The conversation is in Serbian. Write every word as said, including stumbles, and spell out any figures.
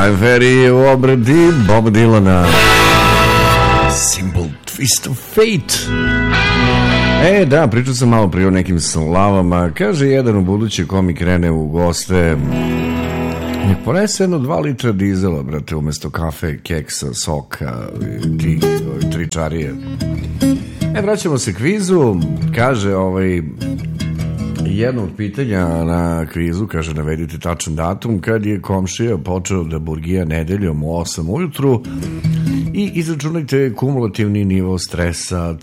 Brian Ferry u obradi Boba Dylana. Simple Twist of Fate. E, da, pričao sam malo prije o nekim slavama. Kaže jedan u buduće komik krene u goste, nek ponese jedno dva litra dizela, brate, umjesto kafe, keksa, soka, tih tričarije. E, vraćamo se kvizu. Kaže, ovaj, jedno od pitanja na kvizu, kaže, navedite tačan datum kad je komšija počeo da burgija nedeljom u osam ujutru i izračunajte kumulativni nivo stresa